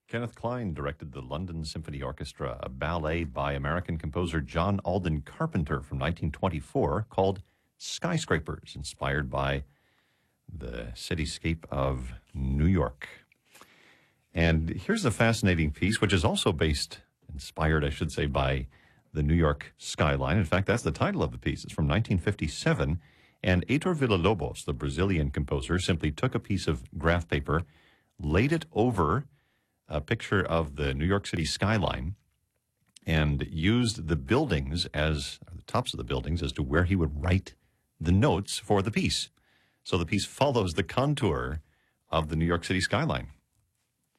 Kenneth Klein directed the London Symphony Orchestra, a ballet by American composer John Alden Carpenter from 1924 called Skyscrapers, inspired by the cityscape of New York. And here's a fascinating piece, which is also inspired, I should say, by the New York skyline. In fact, that's the title of the piece. It's from 1957. And Heitor Villa-Lobos, the Brazilian composer, simply took a piece of graph paper, laid it over a picture of the New York City skyline, and used the buildings the tops of the buildings as to where he would write the notes for the piece. So the piece follows the contour of the New York City skyline.